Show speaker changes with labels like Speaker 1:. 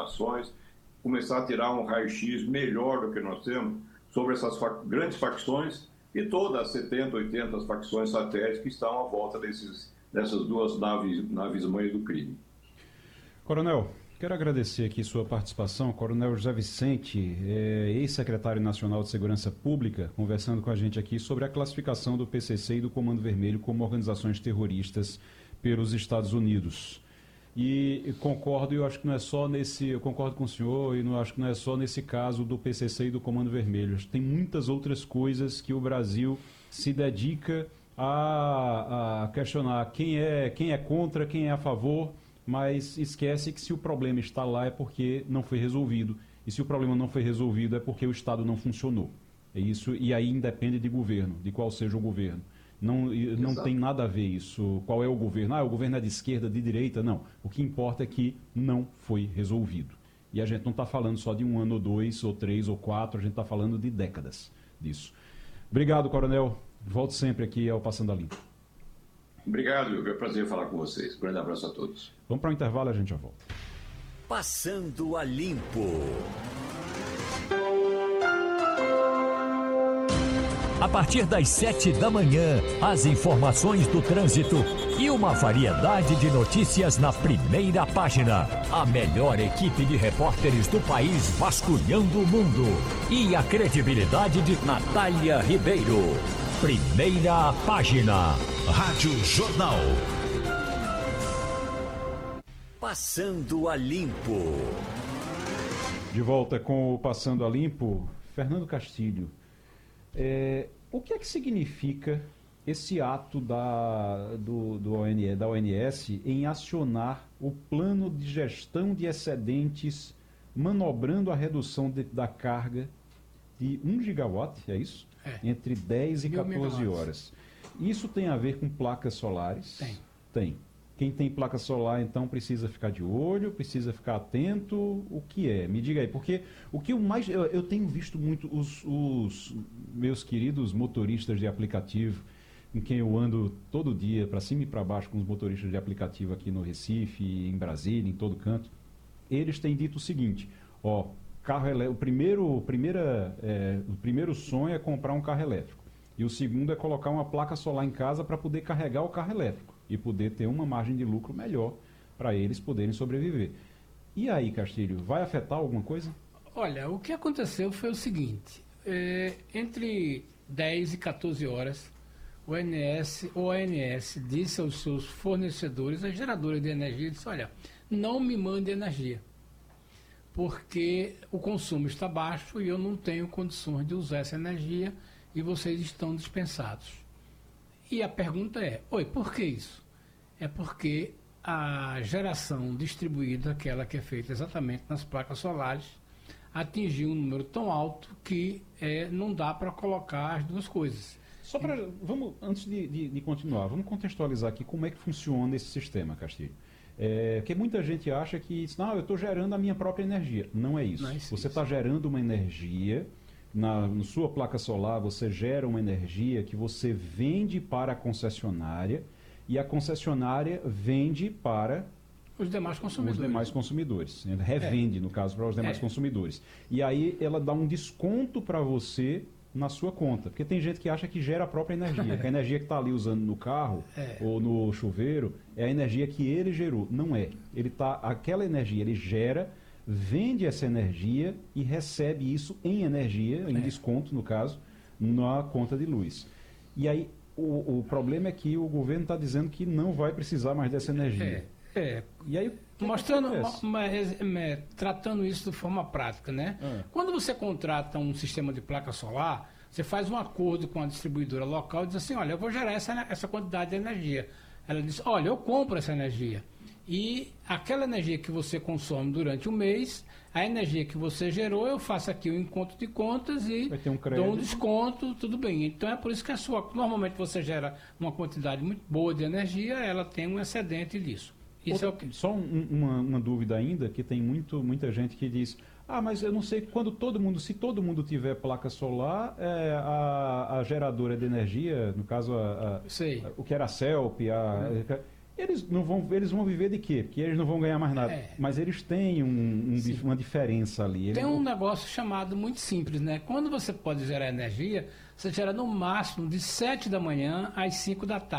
Speaker 1: informações, começar a tirar um raio-x melhor do que nós temos sobre essas grandes facções e todas as 70, 80 facções satélites que estão à volta dessas duas naves-mães do crime.
Speaker 2: Coronel, quero agradecer aqui sua participação. Coronel José Vicente, ex-secretário nacional de Segurança Pública, conversando com a gente aqui sobre a classificação do PCC e do Comando Vermelho como organizações terroristas pelos Estados Unidos. E concordo, eu acho que não é só nesse, eu concordo com o senhor, e não acho que não é só nesse caso do PCC e do Comando Vermelho. Tem muitas outras coisas que o Brasil se dedica a questionar quem é contra, quem é a favor, mas esquece que se o problema está lá é porque não foi resolvido. E se o problema não foi resolvido é porque o Estado não funcionou. É isso, e aí independe de governo, de qual seja o governo. Não tem nada a ver isso. Qual é o governo? O governo é de esquerda, de direita? Não. O que importa é que não foi resolvido. E a gente não está falando só de 1 ano, ou 2, ou 3, ou 4, a gente está falando de décadas disso. Obrigado, Coronel. Volto sempre aqui ao Passando a Limpo.
Speaker 1: Obrigado, é um prazer falar com vocês. Um grande abraço a todos.
Speaker 2: Vamos para o intervalo e a gente já volta.
Speaker 3: Passando a Limpo. A partir das 7 da manhã, as informações do trânsito e uma variedade de notícias na primeira página. A melhor equipe de repórteres do país vasculhando o mundo. E a credibilidade de Natália Ribeiro. Primeira página. Rádio Jornal. Passando a Limpo.
Speaker 2: De volta com o Passando a Limpo, Fernando Castilho. O que é que significa esse ato da ONS em acionar o plano de gestão de excedentes, manobrando a redução da carga de 1 gigawatt, é isso? Entre 10 e 14 horas. Isso tem a ver com placas solares? Tem. Quem tem placa solar, então, precisa ficar de olho, precisa ficar atento. O que é? Me diga aí, porque o que eu tenho visto muito os meus queridos motoristas de aplicativo, em quem eu ando todo dia, para cima e para baixo com os motoristas de aplicativo aqui no Recife, em Brasília, em todo canto, eles têm dito o seguinte: carro elétrico, o primeiro sonho é comprar um carro elétrico. E o segundo é colocar uma placa solar em casa para poder carregar o carro elétrico e poder ter uma margem de lucro melhor para eles poderem sobreviver. E aí, Castilho, vai afetar alguma coisa?
Speaker 4: Olha, o que aconteceu foi o seguinte: entre 10 e 14 horas, o ONS disse aos seus fornecedores, as geradoras de energia, disse: olha, não me mande energia, porque o consumo está baixo e eu não tenho condições de usar essa energia e vocês estão dispensados. E a pergunta é: por que isso? É porque a geração distribuída, aquela que é feita exatamente nas placas solares, atingiu um número tão alto que não dá para colocar as duas coisas.
Speaker 2: Antes de continuar, vamos contextualizar aqui como é que funciona esse sistema, Castilho. Porque muita gente acha que eu estou gerando a minha própria energia. Não é isso. Você está gerando uma energia. Na sua placa solar, você gera uma energia que você vende para a concessionária e a concessionária vende para
Speaker 4: os demais
Speaker 2: consumidores. Revende, no caso, para os demais consumidores. E aí ela dá um desconto para você na sua conta. Porque tem gente que acha que gera a própria energia. Que a energia que está ali usando no carro ou no chuveiro é a energia que ele gerou. Não é. Aquela energia ele gera, vende essa energia e recebe isso em energia, em desconto, no caso, na conta de luz. E aí, o problema é que o governo está dizendo que não vai precisar mais dessa energia. E aí,
Speaker 4: tratando isso de forma prática, né? Quando você contrata um sistema de placa solar, você faz um acordo com a distribuidora local e diz assim: olha, eu vou gerar essa quantidade de energia. Ela diz: olha, eu compro essa energia. E aquela energia que você consome durante o mês, a energia que você gerou, eu faço aqui o encontro de contas e dou um desconto, tudo bem. Então é por isso que normalmente você gera uma quantidade muito boa de energia, ela tem um excedente disso.
Speaker 2: Só uma dúvida ainda, que tem muita gente que diz: mas eu não sei, se todo mundo tiver placa solar, a geradora de energia, no caso o que era a CELP, Eles vão viver de quê? Porque eles não vão ganhar mais nada. Mas eles têm uma diferença ali.
Speaker 4: Tem um negócio chamado muito simples, né? Quando você pode gerar energia, você gera no máximo de 7 da manhã às 5 da tarde.